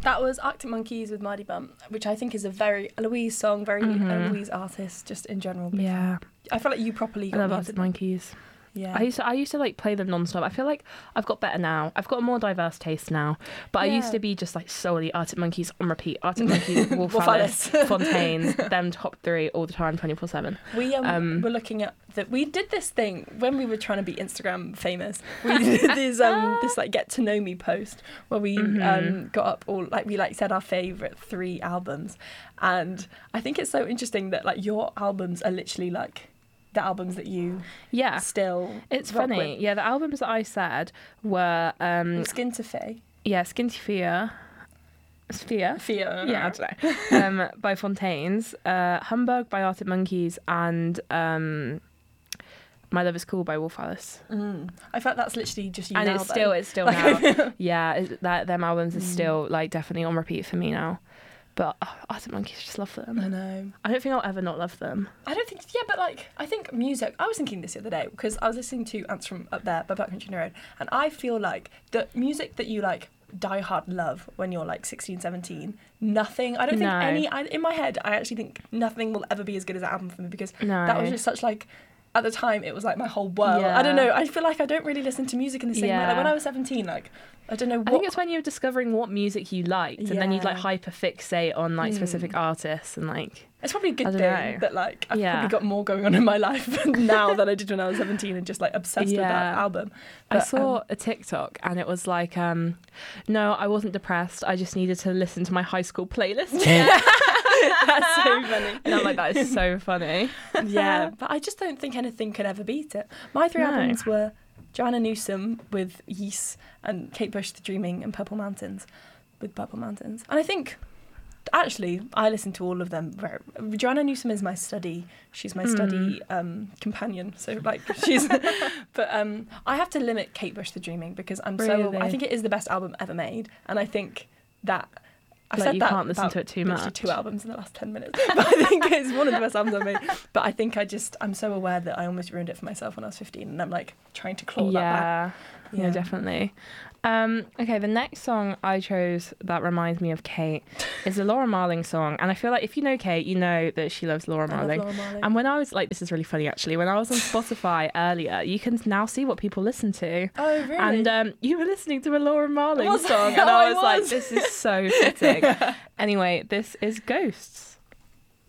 That was Arctic Monkeys with Mardy Bum, which I think is a very Eloise song, very Eloise artist, just in general. Yeah. I feel like you properly got I love me Arctic into them. Monkeys. Yeah. I used to like play them non-stop. I feel like I've got better now. I've got a more diverse taste now. But I used to be just like solely Arctic Monkeys on repeat. Arctic Monkeys, Wolf Alice, Fontaines, them top 3 all the time, 24/7. We were looking at we did this thing when we were trying to be Instagram famous. We did this like get to know me post where we got up all we said our favourite 3 albums, and I think it's so interesting that like your albums are literally like the albums that you still it's rock funny with. Yeah, the albums that I said were Skin to Fae. Yeah, Skin to Fear. Fear. Yeah, I don't know. By Fontaines, Humbug by Arctic Monkeys, and My Love Is Cool by Wolf Alice. I felt that's literally just you and now. It's still now. Yeah, them albums are still like definitely on repeat for me now. But Arctic Monkeys, just love them. I know. I don't think I'll ever not love them. I don't think, but like, I think music, I was thinking this the other day because I was listening to Ants From Up There by Black Country Road, and I feel like the music that you like die hard love when you're like 16, 17, nothing, I don't think in my head, I actually think nothing will ever be as good as that album for me because that was just such like, at the time, it was like my whole world. Yeah. I don't know. I feel like I don't really listen to music in the same way. Like when I was 17, like, I don't know what... I think it's when you were discovering what music you liked and then you'd like hyperfixate on like specific artists and like... It's probably a good thing that like I've probably got more going on in my life now than I did when I was 17 and just like obsessed with that album. But, I saw a TikTok and it was like, no, I wasn't depressed. I just needed to listen to my high school playlist. That's so funny. And I'm like, that is so funny. Yeah, but I just don't think anything could ever beat it. My 3 albums were Joanna Newsom with Yeast and Kate Bush, The Dreaming, and Purple Mountains with Purple Mountains. And I think, actually, I listen to all of them. Joanna Newsom is my study. She's my study companion. So, like, she's... But I have to limit Kate Bush, The Dreaming, because I think it is the best album ever made. And I think that... I've said you that can't listen to it too much. 2 albums in the last 10 minutes. But I think it's one of the best albums I've made. But I think I'm so aware that I almost ruined it for myself when I was 15 and I'm like trying to claw that back. Yeah, definitely. Okay, the next song I chose that reminds me of Kate is a Laura Marling song. And I feel like if you know Kate, you know that she loves Laura Marling. I love Laura Marling. And when I was like, this is really funny actually, when I was on Spotify earlier, you can now see what people listen to. Oh, really? And you were listening to a Laura Marling song. And I was like, this is so fitting. Anyway, this is Ghosts.